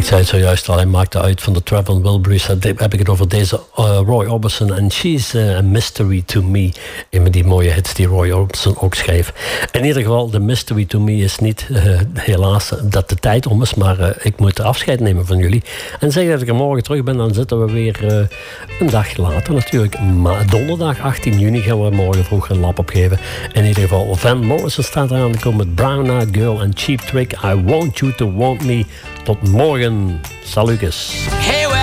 zei het zojuist al, hij maakte uit van de Traveling Wilburys. Daar heb ik het over deze Roy Orbison. En She's a Mystery to Me. Een van die mooie hits die Roy Orbison ook schreef. In ieder geval, de Mystery to Me is niet helaas dat de tijd om is. Maar ik moet afscheid nemen van jullie. En zeggen dat ik er morgen terug ben. Dan zitten we weer een dag later natuurlijk. Maar donderdag 18 juni gaan we morgen vroeg een lap opgeven. In ieder geval, Van Morrison staat eraan te komen met Brown Eyed Girl en Cheap Trick. I Want You to Want Me. Tot morgen. Salutjes. Hey.